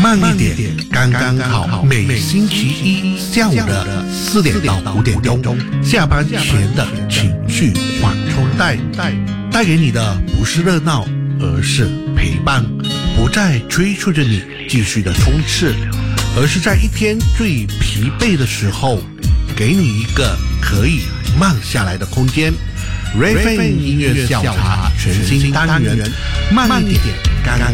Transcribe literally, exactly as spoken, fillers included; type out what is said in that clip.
慢一点，刚刚好。每星期一下午的四点到五点钟，下班前的情绪缓冲带，带给你的不是热闹，而是陪伴，不再催促着你继续的冲刺，而是在一天最疲惫的时候，给你一个可以慢下来的空间。Raven 音乐下午茶全新单元，慢一点，刚刚